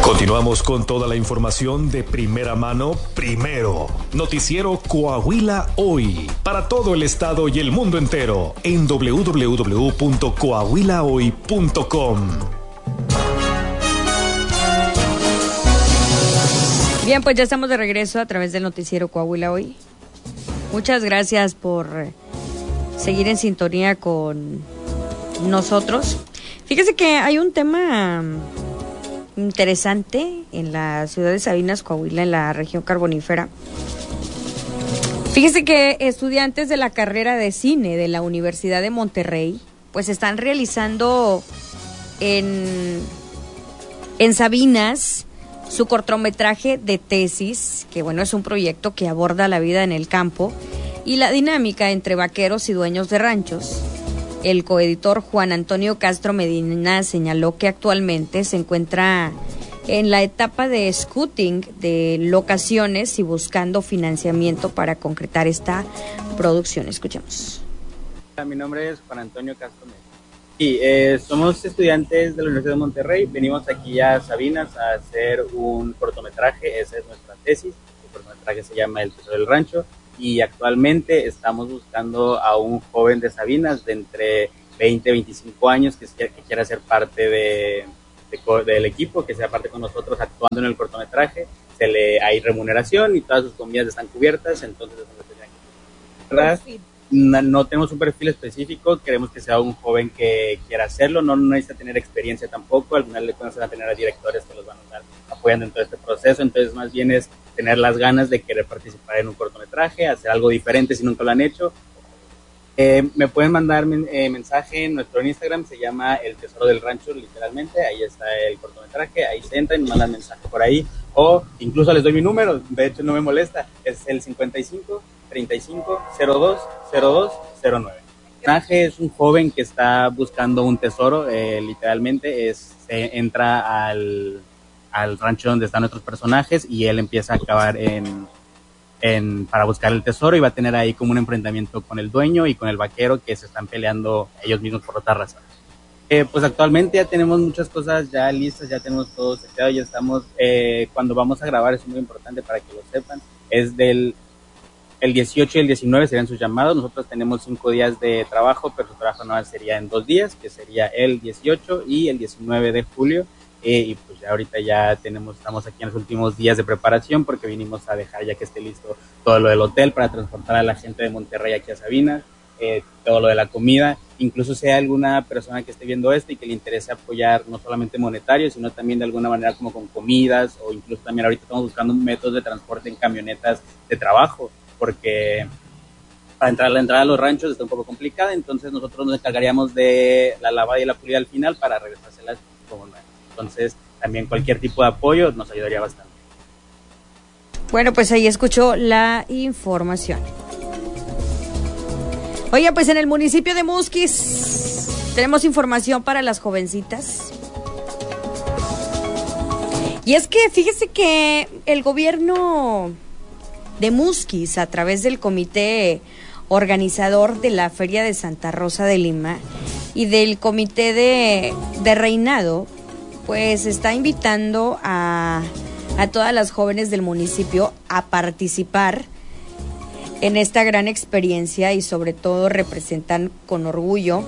Continuamos con toda la información de primera mano, primero. Noticiero Coahuila Hoy, para todo el estado y el mundo entero, en www.coahuilahoy.com. Bien, pues ya estamos de regreso a través del noticiero Coahuila Hoy. Muchas gracias por seguir en sintonía con nosotros. Fíjese que hay un tema interesante en la ciudad de Sabinas, Coahuila, en la región carbonífera. Fíjese que estudiantes de la carrera de cine de la Universidad de Monterrey, pues están realizando en Sabinas su cortometraje de tesis, que bueno, es un proyecto que aborda la vida en el campo y la dinámica entre vaqueros y dueños de ranchos. El coeditor Juan Antonio Castro Medina señaló que actualmente se encuentra en la etapa de scouting de locaciones y buscando financiamiento para concretar esta producción. Escuchemos. Mi nombre es Juan Antonio Castro Medina. Sí, somos estudiantes de la Universidad de Monterrey. Venimos aquí a Sabinas a hacer un cortometraje. Esa es nuestra tesis. El cortometraje se llama El Tesoro del Rancho. Y actualmente estamos buscando a un joven de Sabinas de entre 20 y 25 años que quiera ser parte del equipo, que sea parte con nosotros actuando en el cortometraje. Hay remuneración y todas sus comidas están cubiertas, entonces no tenemos un perfil específico, queremos que sea un joven que quiera hacerlo, no necesita tener experiencia tampoco, al final le pueden a tener a directores que los van a estar apoyando en todo este proceso, entonces más bien es tener las ganas de querer participar en un cortometraje, hacer algo diferente si nunca lo han hecho. Me pueden mandar mensaje en nuestro Instagram, se llama El Tesoro del Rancho, literalmente, ahí está el cortometraje, ahí se entran y mandan mensaje por ahí, o incluso les doy mi número, de hecho no me molesta, es el 55 35 02 02 09. El personaje es un joven que está buscando un tesoro, literalmente se entra al rancho donde están nuestros personajes y él empieza a acabar para buscar el tesoro y va a tener ahí como un enfrentamiento con el dueño y con el vaquero que se están peleando ellos mismos por otra razón. Pues actualmente ya tenemos muchas cosas ya listas, ya tenemos todo seteado, ya estamos, cuando vamos a grabar es muy importante para que lo sepan, es el 18 y el 19 serían sus llamados. Nosotros tenemos 5 días de trabajo, pero su trabajo no sería en 2 días, que sería el 18 y el 19 de julio. Y pues ya ahorita ya estamos aquí en los últimos días de preparación porque vinimos a dejar ya que esté listo todo lo del hotel para transportar a la gente de Monterrey aquí a Sabinas, todo lo de la comida. Incluso si hay alguna persona que esté viendo esto y que le interese apoyar no solamente monetario, sino también de alguna manera como con comidas, o incluso también ahorita estamos buscando métodos de transporte en camionetas de trabajo, porque la entrada a los ranchos está un poco complicada, entonces nosotros nos encargaríamos de la lavada y la pulida al final para regresárselas como nuevas. Entonces también cualquier tipo de apoyo nos ayudaría bastante. Bueno, pues ahí escuchó la información. Oye, pues en el municipio de Musquis tenemos información para las jovencitas. Y es que fíjese que el gobierno de Musquis, a través del comité organizador de la Feria de Santa Rosa de Lima y del comité de reinado, pues está invitando a todas las jóvenes del municipio a participar en esta gran experiencia y sobre todo representan con orgullo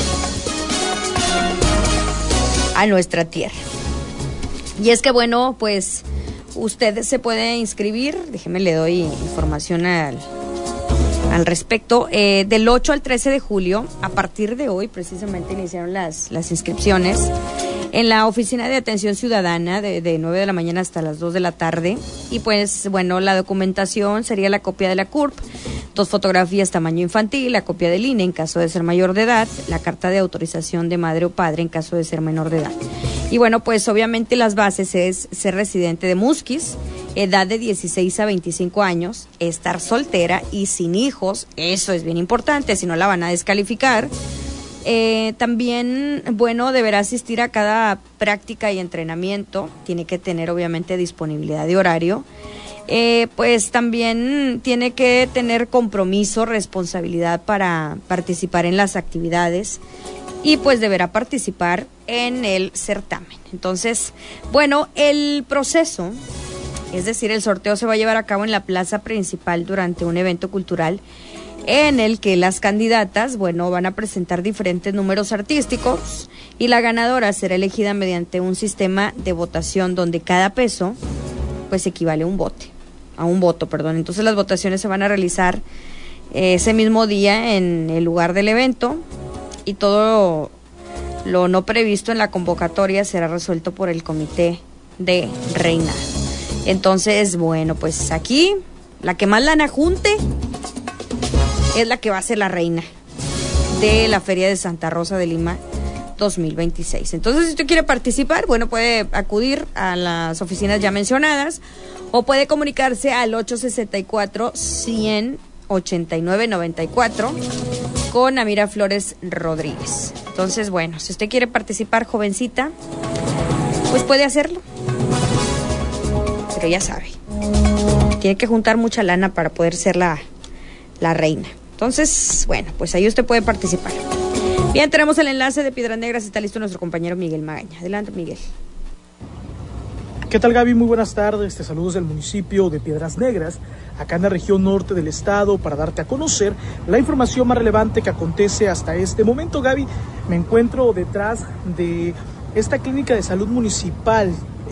a nuestra tierra. Y es que bueno, pues usted se puede inscribir, déjeme le doy información al respecto, del 8 al 13 de julio, a partir de hoy precisamente iniciaron las inscripciones en la Oficina de Atención Ciudadana de 9 de la mañana hasta las 2 de la tarde. Y pues bueno, la documentación sería la copia de la CURP, 2 fotografías tamaño infantil, la copia del INE en caso de ser mayor de edad, la carta de autorización de madre o padre en caso de ser menor de edad. Y bueno, pues obviamente las bases es ser residente de Musquis, edad de 16 a 25 años, estar soltera y sin hijos, eso es bien importante, si no la van a descalificar. También, bueno, deberá asistir a cada práctica y entrenamiento, tiene que tener obviamente disponibilidad de horario, pues también tiene que tener compromiso, responsabilidad para participar en las actividades y pues deberá participar en el certamen. Entonces, bueno, el proceso, es decir, el sorteo se va a llevar a cabo en la plaza principal durante un evento cultural en el que las candidatas, bueno, van a presentar diferentes números artísticos y la ganadora será elegida mediante un sistema de votación donde cada peso pues equivale a un voto. Entonces las votaciones se van a realizar ese mismo día en el lugar del evento y todo lo no previsto en la convocatoria será resuelto por el comité de reinado. Entonces, bueno, pues aquí la que más lana junte es la que va a ser la reina de la Feria de Santa Rosa de Lima 2026. Entonces, si usted quiere participar, bueno, puede acudir a las oficinas ya mencionadas o puede comunicarse al 864-100-8994 con Amira Flores Rodríguez. Entonces, bueno, si usted quiere participar, jovencita, pues puede hacerlo. Pero ya sabe, tiene que juntar mucha lana para poder ser la reina. Entonces, bueno, pues ahí usted puede participar. Bien, tenemos el enlace de Piedras Negras. Está listo nuestro compañero Miguel Magaña. Adelante, Miguel. ¿Qué tal, Gaby? Muy buenas tardes. Te saludos del municipio de Piedras Negras, acá en la región norte del estado, para darte a conocer la información más relevante que acontece hasta este momento. Gaby, me encuentro detrás de esta clínica de salud municipal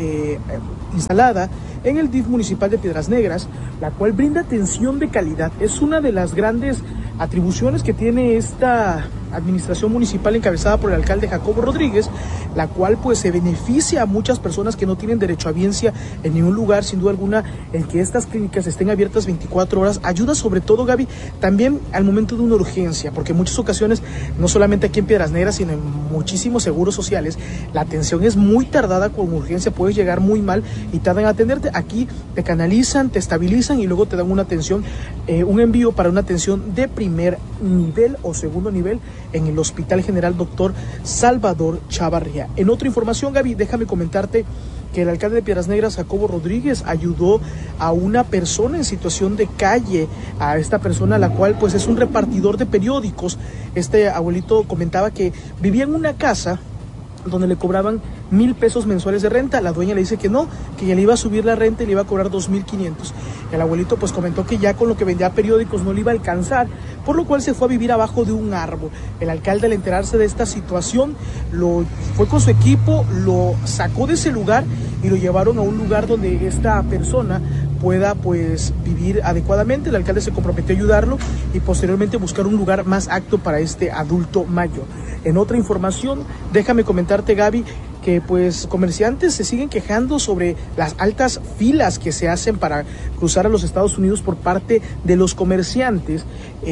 instalada en el DIF municipal de Piedras Negras, la cual brinda atención de calidad. Es una de las grandes atribuciones que tiene esta administración municipal encabezada por el alcalde Jacobo Rodríguez, la cual pues se beneficia a muchas personas que no tienen derecho a biencia en ningún lugar. Sin duda alguna, el que estas clínicas estén abiertas 24 horas ayuda, sobre todo, Gaby, también al momento de una urgencia, porque en muchas ocasiones, no solamente aquí en Piedras Negras, sino en muchísimos seguros sociales, la atención es muy tardada. Con urgencia puedes llegar muy mal y tardan en atenderte. Aquí te canalizan, te estabilizan y luego te dan una atención, un envío para una atención de primer nivel o segundo nivel en el Hospital General Dr. Salvador Chavarría. En otra información, Gaby, déjame comentarte que el alcalde de Piedras Negras, Jacobo Rodríguez, ayudó a una persona en situación de calle, a esta persona, la cual pues es un repartidor de periódicos. Este abuelito comentaba que vivía en una casa donde le cobraban 1,000 pesos mensuales de renta. La dueña le dice que no, que ya le iba a subir la renta y le iba a cobrar 2,500. El abuelito pues comentó que ya con lo que vendía periódicos no le iba a alcanzar, por lo cual se fue a vivir abajo de un árbol. El alcalde, al enterarse de esta situación, fue con su equipo, lo sacó de ese lugar y lo llevaron a un lugar donde esta persona pueda pues vivir adecuadamente. El alcalde se comprometió a ayudarlo y posteriormente buscar un lugar más apto para este adulto mayor. En otra información, déjame comentarte, Gaby, que pues comerciantes se siguen quejando sobre las altas filas que se hacen para cruzar a los Estados Unidos por parte de los comerciantes.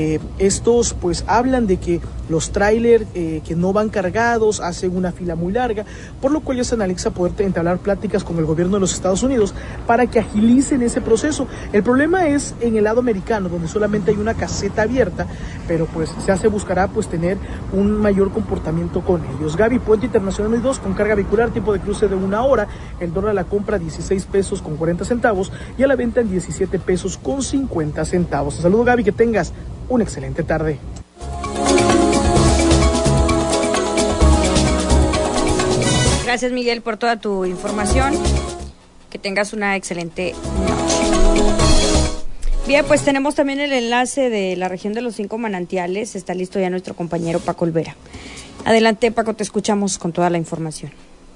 Estos pues hablan de que los tráiler que no van cargados hacen una fila muy larga, por lo cual ya se analiza poder entablar pláticas con el gobierno de los Estados Unidos para que agilicen ese proceso. El problema es en el lado americano, donde solamente hay una caseta abierta, pero pues se buscará pues tener un mayor comportamiento con ellos. Gaby, Puente Internacional 2 con carga vehicular, tiempo de cruce de 1 hora, el dólar a la compra 16 pesos con 40 centavos y a la venta en 17 pesos con 50 centavos. Te saludo, Gaby, que tengas una excelente tarde. Gracias, Miguel, por toda tu información. Que tengas una excelente noche. Bien, pues tenemos también el enlace de la región de los 5 manantiales. Está listo ya nuestro compañero Paco Olvera. Adelante, Paco, te escuchamos con toda la información.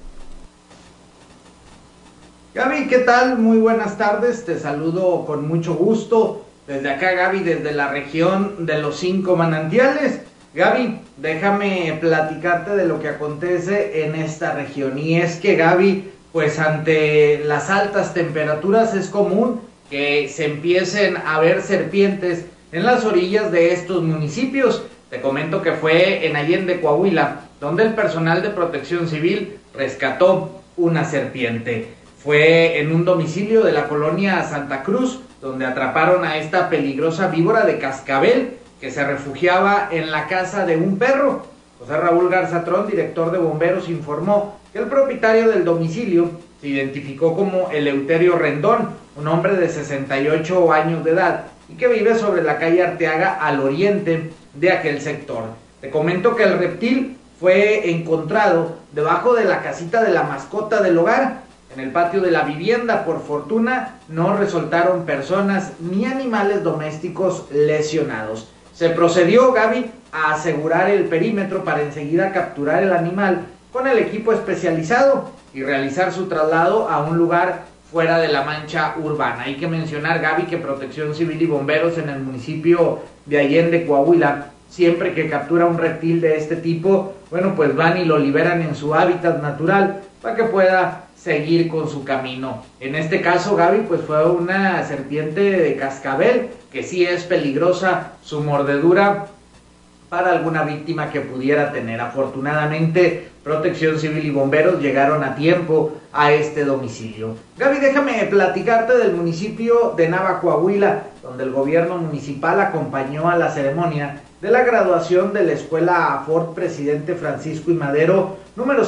Gaby, ¿qué tal? Muy buenas tardes, te saludo con mucho gusto desde acá, Gaby, desde la región de los 5 manantiales. Gaby, déjame platicarte de lo que acontece en esta región, y es que, Gaby, pues ante las altas temperaturas es común que se empiecen a ver serpientes en las orillas de estos municipios. Te comento que fue en Allende, Coahuila, donde el personal de Protección Civil rescató una serpiente. Fue en un domicilio de la colonia Santa Cruz, donde atraparon a esta peligrosa víbora de cascabel que se refugiaba en la casa de un perro. José Raúl Garzatrón, director de bomberos, informó que el propietario del domicilio se identificó como Eleuterio Rendón, un hombre de 68 años de edad y que vive sobre la calle Arteaga al oriente de aquel sector. Te comento que el reptil fue encontrado debajo de la casita de la mascota del hogar, en el patio de la vivienda. Por fortuna no resultaron personas ni animales domésticos lesionados. Se procedió, Gaby, a asegurar el perímetro para enseguida capturar el animal con el equipo especializado y realizar su traslado a un lugar fuera de la mancha urbana. Hay que mencionar, Gaby, que Protección Civil y bomberos en el municipio de Allende, Coahuila, siempre que captura un reptil de este tipo, bueno, pues van y lo liberan en su hábitat natural para que pueda seguir con su camino. En este caso, Gaby, pues fue una serpiente de cascabel, que sí es peligrosa su mordedura para alguna víctima que pudiera tener. Afortunadamente, Protección Civil y bomberos llegaron a tiempo a este domicilio. Gaby, déjame platicarte del municipio de Nava, Coahuila, donde el gobierno municipal acompañó a la ceremonia de la graduación de la Escuela Ford Presidente Francisco I. Madero, número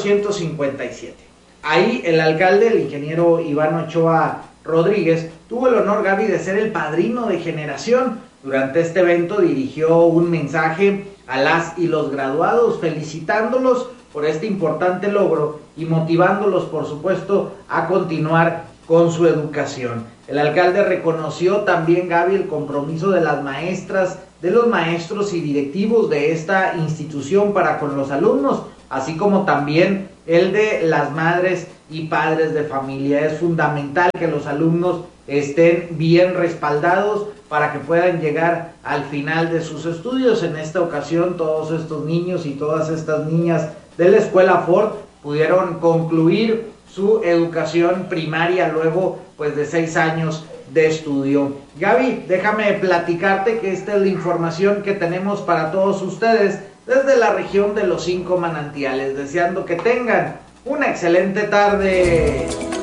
157. Ahí el alcalde, el ingeniero Iván Ochoa Rodríguez, tuvo el honor, Gaby, de ser el padrino de generación. Durante este evento dirigió un mensaje a las y los graduados, felicitándolos por este importante logro y motivándolos, por supuesto, a continuar con su educación. El alcalde reconoció también, Gaby, el compromiso de las maestras, de los maestros y directivos de esta institución para con los alumnos, así como también el de las madres y padres de familia. Es fundamental que los alumnos estén bien respaldados para que puedan llegar al final de sus estudios. En esta ocasión, todos estos niños y todas estas niñas de la Escuela Ford pudieron concluir su educación primaria luego pues de 6 años de estudio. Gaby, déjame platicarte que esta es la información que tenemos para todos ustedes desde la región de los 5 manantiales, deseando que tengan una excelente tarde.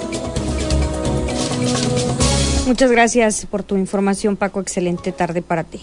Muchas gracias por tu información, Paco. Excelente tarde para ti.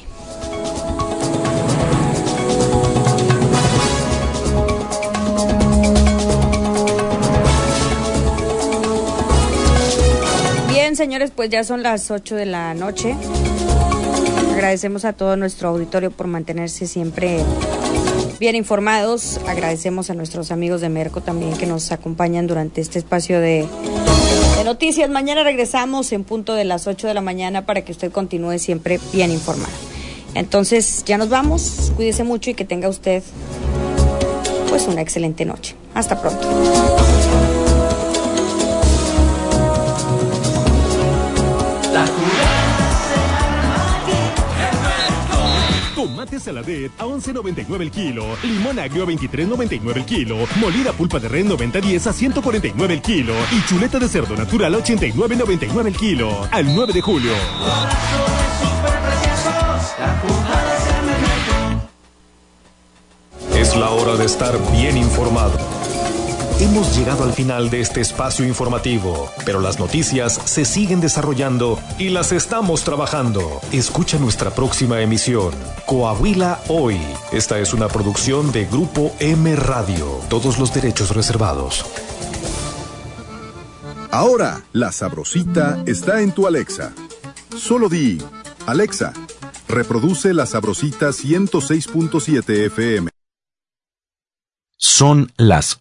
Bien, señores, pues ya son las 8 de la noche. Agradecemos a todo nuestro auditorio por mantenerse siempre bien informados. Agradecemos a nuestros amigos de Merco también que nos acompañan durante este espacio de noticias. Mañana regresamos en punto de las 8 de la mañana para que usted continúe siempre bien informado. Entonces ya nos vamos, cuídese mucho y que tenga usted pues una excelente noche. Hasta pronto. Tomate saladet a $11.99 el kilo, limón agrio a $23.99 el kilo, molida pulpa de res 90-10 a $149 el kilo y chuleta de cerdo natural a $89.99 el kilo. Al 9 de julio. Es la hora de estar bien informado. Hemos llegado al final de este espacio informativo, pero las noticias se siguen desarrollando y las estamos trabajando. Escucha nuestra próxima emisión, Coahuila Hoy. Esta es una producción de Grupo M Radio. Todos los derechos reservados. Ahora, La Sabrosita está en tu Alexa. Solo di, Alexa, reproduce La Sabrosita 106.7 FM. Son las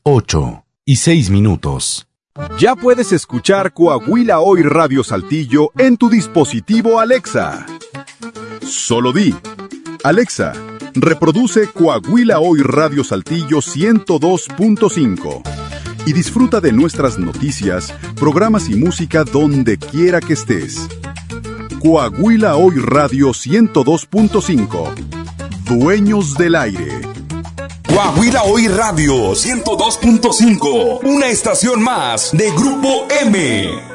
8:06. Ya puedes escuchar Coahuila Hoy Radio Saltillo en tu dispositivo Alexa. Solo di, Alexa, reproduce Coahuila Hoy Radio Saltillo 102.5 y disfruta de nuestras noticias, programas y música donde quiera que estés. Coahuila Hoy Radio 102.5. Dueños del aire. Coahuila Hoy Radio 102.5, una estación más de Grupo M.